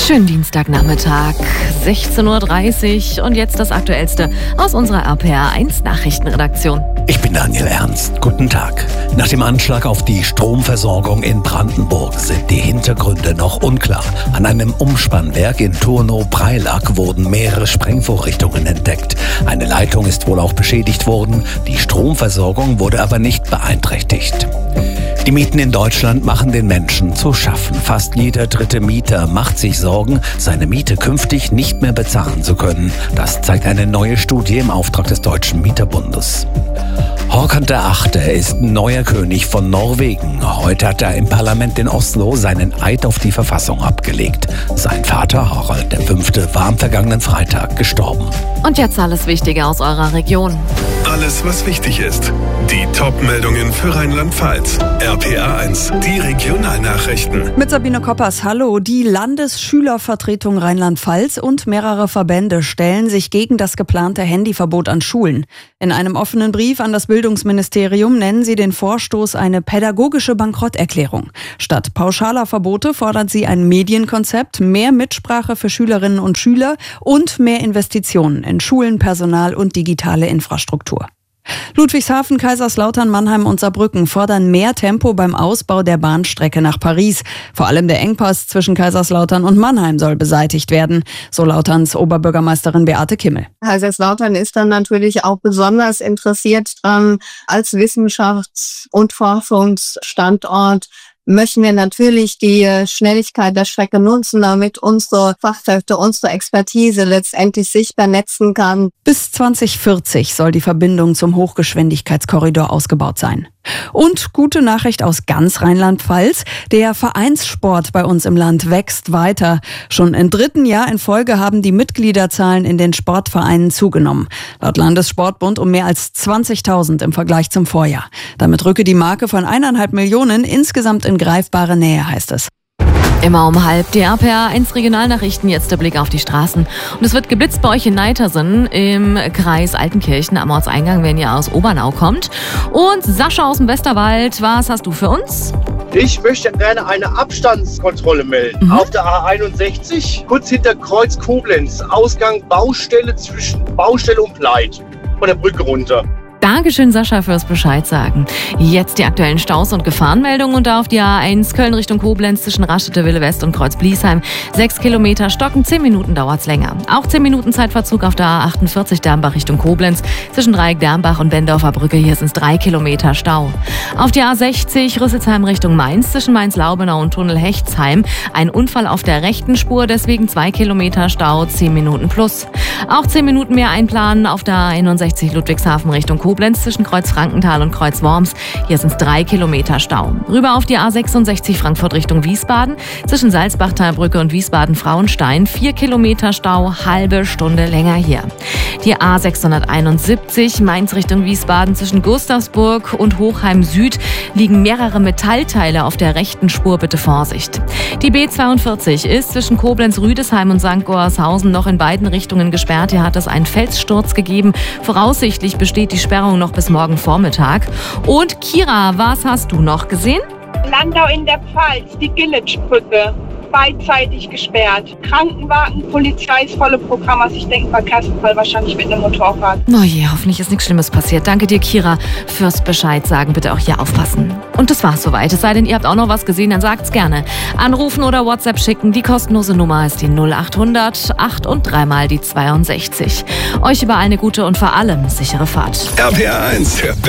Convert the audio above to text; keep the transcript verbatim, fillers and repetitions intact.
Schönen Dienstagnachmittag, sechzehn Uhr dreißig und jetzt das Aktuellste aus unserer R P R eins Nachrichtenredaktion. Ich bin Daniel Ernst. Guten Tag. Nach dem Anschlag auf die Stromversorgung in Brandenburg sind die Hintergründe noch unklar. An einem Umspannwerk in Turnow-Preilack wurden mehrere Sprengvorrichtungen entdeckt. Eine Leitung ist wohl auch beschädigt worden. Die Stromversorgung wurde aber nicht beeinträchtigt. Die Mieten in Deutschland machen den Menschen zu schaffen. Fast jeder dritte Mieter macht sich Sorgen, seine Miete künftig nicht mehr bezahlen zu können. Das zeigt eine neue Studie im Auftrag des Deutschen Mieterbundes. Håkon der Achte ist neuer König von Norwegen. Heute hat er im Parlament in Oslo seinen Eid auf die Verfassung abgelegt. Sein Vater Harald der Fünfte war am vergangenen Freitag gestorben. Und jetzt alles Wichtige aus eurer Region. Alles, was wichtig ist. Die Top-Meldungen für Rheinland-Pfalz. R P R eins, die Regionalnachrichten. Mit Sabine Koppers, hallo. Die Landesschülervertretung Rheinland-Pfalz und mehrere Verbände stellen sich gegen das geplante Handyverbot an Schulen. In einem offenen Brief an das Bildungsministerium nennen sie den Vorstoß eine pädagogische Bankrotterklärung. Statt pauschaler Verbote fordern sie ein Medienkonzept, mehr Mitsprache für Schülerinnen und Schüler und mehr Investitionen in Schulen, Personal und digitale Infrastruktur. Ludwigshafen, Kaiserslautern, Mannheim und Saarbrücken fordern mehr Tempo beim Ausbau der Bahnstrecke nach Paris. Vor allem der Engpass zwischen Kaiserslautern und Mannheim soll beseitigt werden, so Lauterns Oberbürgermeisterin Beate Kimmel. Kaiserslautern ist dann natürlich auch besonders interessiert dran. Als Wissenschafts- und Forschungsstandort möchten wir natürlich die Schnelligkeit der Strecke nutzen, damit unsere Fachkräfte, unsere Expertise letztendlich sich vernetzen kann. Bis zwanzig vierzig soll die Verbindung zum Hochgeschwindigkeitskorridor ausgebaut sein. Und gute Nachricht aus ganz Rheinland-Pfalz. Der Vereinssport bei uns im Land wächst weiter. Schon im dritten Jahr in Folge haben die Mitgliederzahlen in den Sportvereinen zugenommen. Laut Landessportbund um mehr als zwanzigtausend im Vergleich zum Vorjahr. Damit rücke die Marke von eineinhalb Millionen insgesamt in greifbare Nähe, heißt es. Immer um halb die R P R eins Regionalnachrichten, jetzt der Blick auf die Straßen. Und es wird geblitzt bei euch in Neitersen im Kreis Altenkirchen am Ortseingang, wenn ihr aus Obernau kommt. Und Sascha aus dem Westerwald, was hast du für uns? Ich möchte gerne eine Abstandskontrolle melden. Mhm. Auf der A einundsechzig, kurz hinter Kreuz Koblenz, Ausgang Baustelle zwischen Baustelle und Pleit, von der Brücke runter. Dankeschön, Sascha, fürs Bescheid sagen. Jetzt die aktuellen Staus und Gefahrenmeldungen und da auf die A eins Köln Richtung Koblenz zwischen Raststätte Wille West und Kreuz Bliesheim. Sechs Kilometer Stocken, zehn Minuten dauert's länger. Auch zehn Minuten Zeitverzug auf der A achtundvierzig Dernbach Richtung Koblenz zwischen Dreieck Dernbach und Bendorfer Brücke. Hier sind's drei Kilometer Stau. Auf die A sechzig Rüsselsheim Richtung Mainz zwischen Mainz-Laubenau und Tunnel Hechtsheim. Ein Unfall auf der rechten Spur, deswegen zwei Kilometer Stau, zehn Minuten plus. Auch zehn Minuten mehr einplanen auf der A einundsechzig Ludwigshafen Richtung Koblenz zwischen Kreuz Frankenthal und Kreuz Worms. Hier sind es drei Kilometer Stau. Rüber auf die A sechsundsechzig Frankfurt Richtung Wiesbaden. Zwischen Salzbachtalbrücke und Wiesbaden-Frauenstein. Vier Kilometer Stau, halbe Stunde länger hier. Die A sechshunderteinundsiebzig Mainz Richtung Wiesbaden. Zwischen Gustavsburg und Hochheim Süd liegen mehrere Metallteile auf der rechten Spur. Bitte Vorsicht. Die B zweiundvierzig ist zwischen Koblenz-Rüdesheim und Sankt Goarshausen noch in beiden Richtungen gesperrt. Hier hat es einen Felssturz gegeben. Voraussichtlich besteht die Sperrung noch bis morgen Vormittag. Und Kira, was hast du noch gesehen? Landau in der Pfalz, die Gillitschbrücke, beidseitig gesperrt. Krankenwagen, Polizei, das volle Programm. Also ich denke, Verkehrsunfall wahrscheinlich mit einem Motorrad. Oh je, hoffentlich ist nichts Schlimmes passiert. Danke dir, Kira, fürs Bescheid sagen. Bitte auch hier aufpassen. Und das war's soweit. Es sei denn, ihr habt auch noch was gesehen, dann sagt's gerne. Anrufen oder WhatsApp schicken. Die kostenlose Nummer ist die null achthundert acht und dreimal die zweiundsechzig. Euch überall eine gute und vor allem sichere Fahrt. R P R eins.